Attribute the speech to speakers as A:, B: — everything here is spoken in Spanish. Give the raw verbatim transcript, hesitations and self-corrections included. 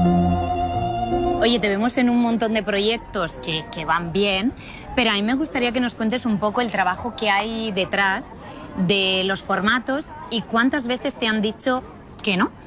A: Oye, te vemos en un montón de proyectos que, que van bien, pero a mí me gustaría que nos cuentes un poco el trabajo que hay detrás de los formatos y cuántas veces te han dicho que no.